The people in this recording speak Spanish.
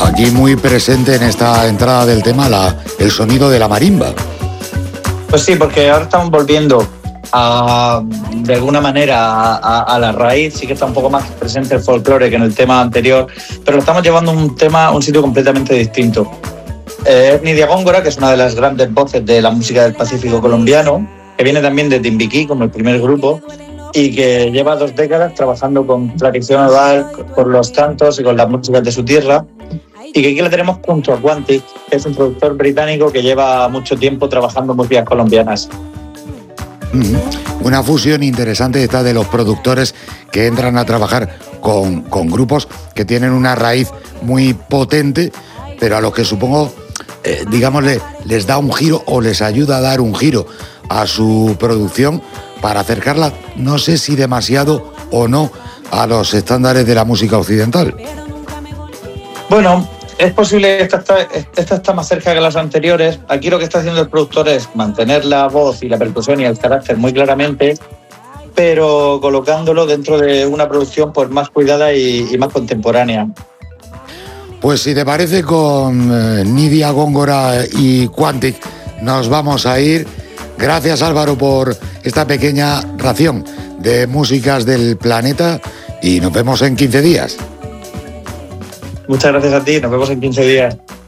Aquí muy presente en esta entrada del tema el sonido de la marimba. Pues sí, porque ahora estamos volviendo de alguna manera a la raíz. Sí que está un poco más presente el folclore que en el tema anterior, pero lo estamos llevando a un sitio completamente distinto. Nidia Góngora, que es una de las grandes voces de la música del Pacífico colombiano, que viene también de Timbiquí como el primer grupo y que lleva 2 décadas trabajando con tradición oral, con los cantos y con las músicas de su tierra. Y que aquí la tenemos junto a Quantic, que es un productor británico que lleva mucho tiempo trabajando músicas colombianas. Una fusión interesante esta de los productores que entran a trabajar con grupos que tienen una raíz muy potente, pero a los que supongo, les da un giro o les ayuda a dar un giro a su producción para acercarla, no sé si demasiado o no, a los estándares de la música occidental. Bueno, es posible que esta está más cerca que las anteriores. Aquí lo que está haciendo el productor es mantener la voz y la percusión y el carácter muy claramente, pero colocándolo dentro de una producción pues más cuidada y más contemporánea. Pues si te parece, con Nidia Góngora y Quantic nos vamos a ir. Gracias, Álvaro, por esta pequeña ración de músicas del planeta y nos vemos en 15 días. Muchas gracias a ti, nos vemos en 15 días.